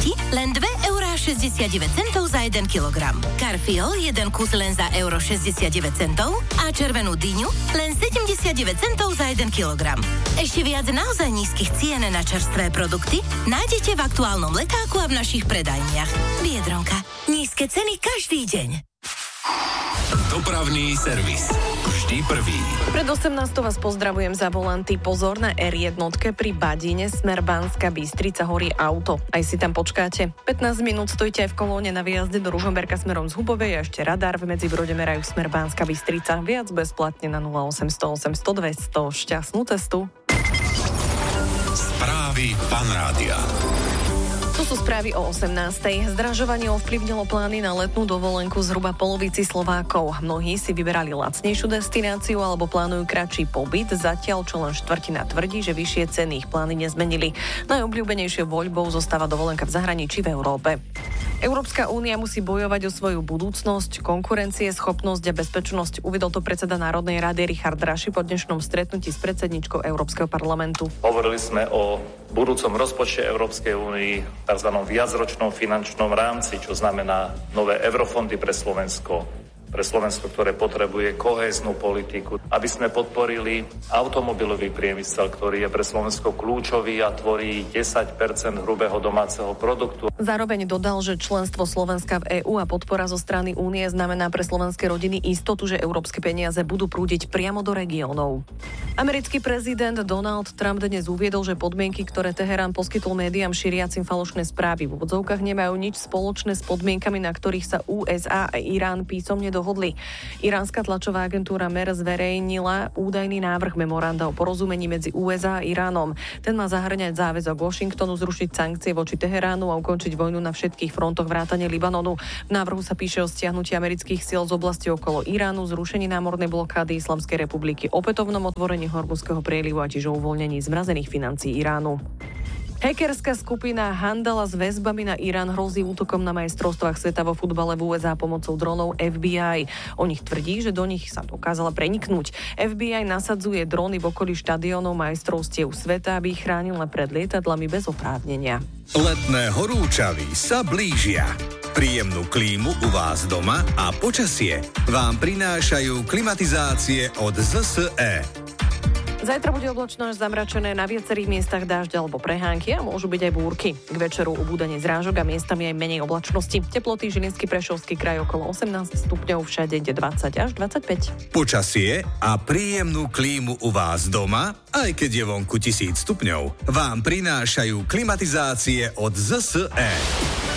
časti len 2,69 € za 1 kilogram. Karfiol 1 kus len za 1,69 € a červenú dyňu len 79 centov za 1 kilogram. Ešte viac naozaj nízkych cien na čerstvé produkty nájdete v aktuálnom letáku a v našich predajniach. Biedronka. Nízke ceny každý deň. Dopravný servis. Vždy prvý. Pred 18 vás pozdravujem za volanty. Pozor na R1 pri Badine, smer Banská Bystrica, horí auto. Aj si tam počkáte. 15 minút stojíte aj v kolóne na výjazde do Ružomberka smerom z Hubovej a ešte radar v Medzibrode merajú smer Banská Bystrica. Viac bezplatne na 0800 800 200. Šťastnú cestu. Správy Fanrádia. Tu sú správy o 18. Zdražovanie ovplyvnilo plány na letnú dovolenku zhruba polovici Slovákov. Mnohí si vyberali lacnejšiu destináciu alebo plánujú kratší pobyt, zatiaľ čo len štvrtina tvrdí, že vyššie ceny ich plány nezmenili. Najobľúbenejšou voľbou zostáva dovolenka v zahraničí v Európe. Európska únia musí bojovať o svoju budúcnosť, konkurencie, schopnosť a bezpečnosť. Uvedol to predseda Národnej rady Richard Raši po dnešnom stretnutí s predsedničkou Európskeho parlamentu. Hovorili sme o budúcom rozpočte Európskej únii, tzv. Viacročnom finančnom rámci, čo znamená nové eurofondy pre Slovensko, ktoré potrebuje kohéznu politiku, aby sme podporili automobilový priemysel, ktorý je pre Slovensko kľúčový a tvorí 10% hrubého domáceho produktu. Zároveň dodal, že členstvo Slovenska v EÚ a podpora zo strany únie znamená pre slovenské rodiny istotu, že európske peniaze budú prúdiť priamo do regiónov. Americký prezident Donald Trump dnes uviedol, že podmienky, ktoré Teherán poskytol médiám šíriacim falošné správy v úvodzovkách, nemajú nič spoločné s podmienkami, na ktorých sa USA a Irán písomne dohodli. Iránska tlačová agentúra MER zverejnila údajný návrh memoranda o porozumení medzi USA a Iránom. Ten má zahŕňať záväzok Washingtonu zrušiť sankcie voči Teheránu a ukončiť vojnu na všetkých frontoch vrátane Libanonu. V návrhu sa píše o stiahnutí amerických síl z oblasti okolo Iránu, zrušení námornej blokády Islamskej republiky, opätovnom otvorení Hormuzského prielivu a tiež o uvoľnení zmrazených financií Iránu. Hackerská skupina handala s väzbami na Irán hrozí útokom na majstrovstvách sveta vo futbale v USA pomocou dronov FBI. O nich tvrdí, že do nich sa dokázala preniknúť. FBI nasadzuje drony v okolí štadiónov majstrovstiev sveta, aby ich chránila pred lietadlami bez oprávnenia. Letné horúčavy sa blížia. Príjemnú klímu u vás doma a počasie vám prinášajú klimatizácie od ZSE. Zajtra bude oblačno až zamračené, na viacerých miestach dážď alebo prehánky a môžu byť aj búrky. K večeru ubúdanie zrážok a miestami aj menej oblačnosti. Teploty Žilinský, Prešovský kraj okolo 18 stupňov, všade 20 až 25. Počasie a príjemnú klímu u vás doma, aj keď je vonku 1000 stupňov, vám prinášajú klimatizácie od ZSE.